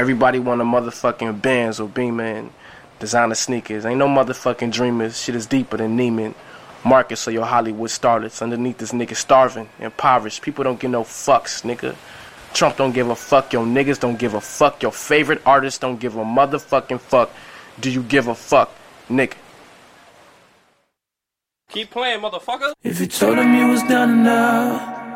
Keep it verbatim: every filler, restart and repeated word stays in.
Everybody want a motherfucking Benz or Beamer and designer sneakers. Ain't no motherfucking dreamers. Shit is deeper than Neiman Marcus or your Hollywood starlets. Underneath this nigga starving, impoverished. People don't give no fucks, nigga. Trump don't give a fuck. Your niggas don't give a fuck. Your favorite artists don't give a motherfucking fuck. Do you give a fuck, nigga? Keep playing, motherfucker. If you told him you was down and out